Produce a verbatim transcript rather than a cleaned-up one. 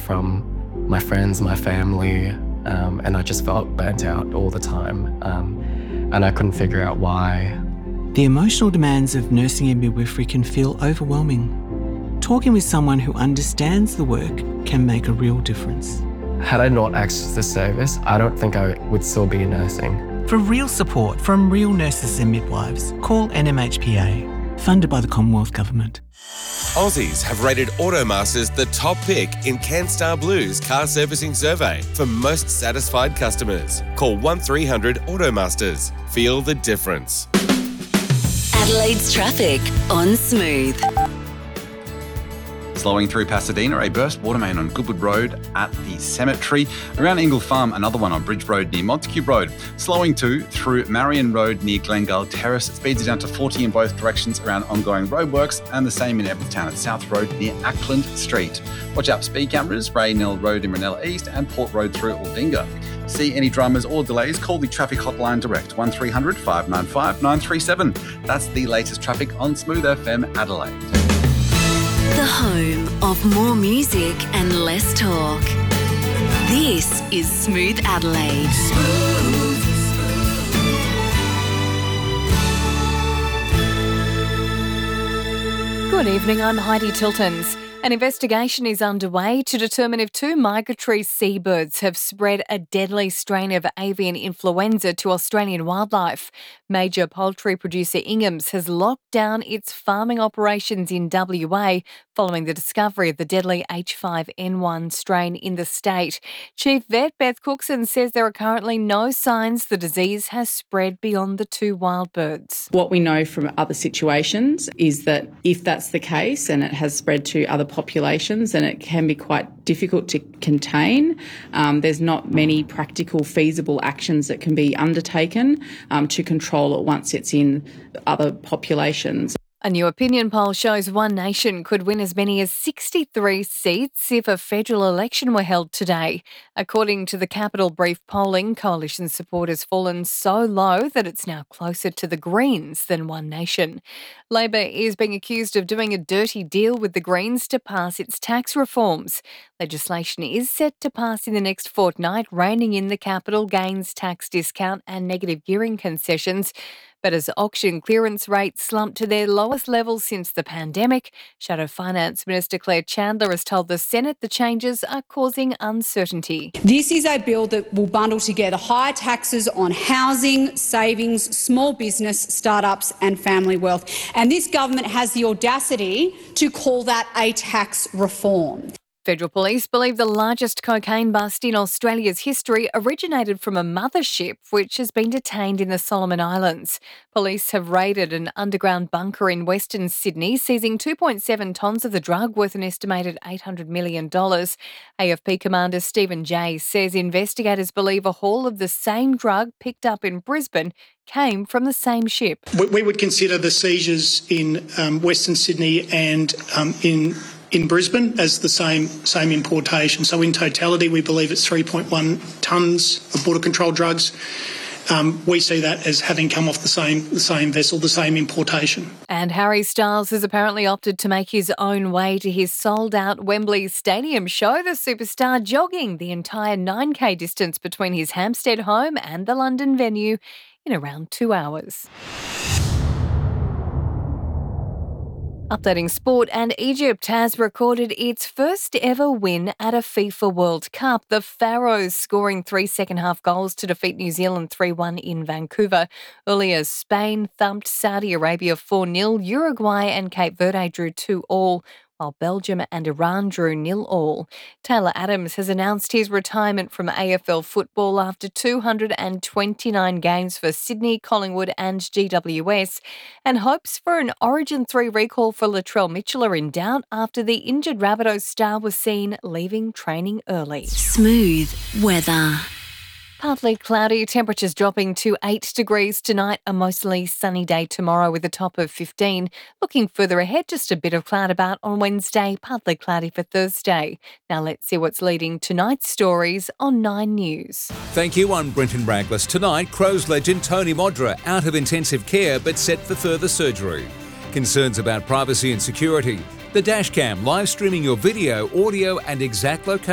from my friends, my family, um, and I just felt burnt out all the time. Um, and I couldn't figure out why. The emotional demands of nursing and midwifery can feel overwhelming. Talking with someone who understands the work can make a real difference. Had I not accessed this service, I don't think I would still be nursing. For real support from real nurses and midwives, call N M H P A, funded by the Commonwealth Government. Aussies have rated Automasters the top pick in CanStar Blue's car servicing survey for most satisfied customers. Call one three hundred Automasters. Feel the difference. Adelaide's traffic on Smooth. Slowing through Pasadena, a burst water main on Goodwood Road at the cemetery. Around Ingle Farm, another one on Bridge Road near Montague Road. Slowing too through Marion Road near Glengale Terrace. It speeds you down to forty in both directions around ongoing roadworks, and the same in Edwardstown at South Road near Ackland Street. Watch out speed cameras, Raynell Road in Ranella East and Port Road through Aldinga. See any dramas or delays, call the traffic hotline direct, one three hundred five nine five nine three seven. That's the latest traffic on Smooth F M Adelaide. The home of more music and less talk. This is Smooth Adelaide. Smooth. Good evening, I'm Heidi Tiltons. An investigation is underway to determine if two migratory seabirds have spread a deadly strain of avian influenza to Australian wildlife. Major poultry producer Ingham's has locked down its farming operations in W A following the discovery of the deadly H five N one strain in the state. Chief Vet Beth Cookson says there are currently no signs the disease has spread beyond the two wild birds. What we know from other situations is that if that's the case and it has spread to other populations, and it can be quite difficult to contain. Um, there's not many practical, feasible actions that can be undertaken um, to control it once it's in other populations. A new opinion poll shows One Nation could win as many as sixty-three seats if a federal election were held today. According to the Capital Brief polling, Coalition support has fallen so low that it's now closer to the Greens than One Nation. Labor is being accused of doing a dirty deal with the Greens to pass its tax reforms. Legislation is set to pass in the next fortnight, reining in the capital gains tax discount and negative gearing concessions. But as auction clearance rates slump to their lowest levels since the pandemic, Shadow Finance Minister Claire Chandler has told the Senate the changes are causing uncertainty. This is a bill that will bundle together higher taxes on housing, savings, small business, startups and family wealth. And this government has the audacity to call that a tax reform. Federal Police believe the largest cocaine bust in Australia's history originated from a mothership which has been detained in the Solomon Islands. Police have raided an underground bunker in Western Sydney, seizing two point seven tonnes of the drug worth an estimated eight hundred million dollars. A F P Commander Stephen Jay says investigators believe a haul of the same drug picked up in Brisbane came from the same ship. We would consider the seizures in um, Western Sydney and um, in in Brisbane as the same same importation. So in totality, we believe it's three point one tonnes of border control drugs. Um, we see that as having come off the same the same vessel, the same importation. And Harry Styles has apparently opted to make his own way to his sold-out Wembley Stadium show, the superstar jogging the entire nine K distance between his Hampstead home and the London venue in around two hours. Updating sport, and Egypt has recorded its first ever win at a FIFA World Cup. The Pharaohs scoring three second-half goals to defeat New Zealand three one in Vancouver. Earlier, Spain thumped Saudi Arabia four nil. Uruguay and Cape Verde drew two all, while Belgium and Iran drew nil all. Taylor Adams has announced his retirement from A F L football after two hundred twenty-nine games for Sydney, Collingwood and G W S, and hopes for an Origin three recall for Latrell Mitchell are in doubt after the injured Rabbitohs star was seen leaving training early. Smooth weather. Partly cloudy, temperatures dropping to eight degrees tonight, a mostly sunny day tomorrow with a top of fifteen. Looking further ahead, just a bit of cloud about on Wednesday, partly cloudy for Thursday. Now let's see what's leading tonight's stories on Nine News. Thank you, I'm Brenton Braglis. Tonight, Crows legend Tony Modra out of intensive care but set for further surgery. Concerns about privacy and security. The Dashcam live streaming your video, audio and exact location